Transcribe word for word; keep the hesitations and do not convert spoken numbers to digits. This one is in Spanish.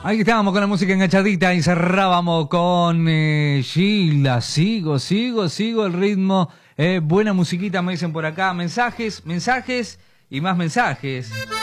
Ahí estábamos con la música enganchadita y cerrábamos con eh, Gilda. Sigo, sigo, sigo el ritmo. Eh, buena musiquita me dicen por acá. Mensajes, mensajes y más mensajes.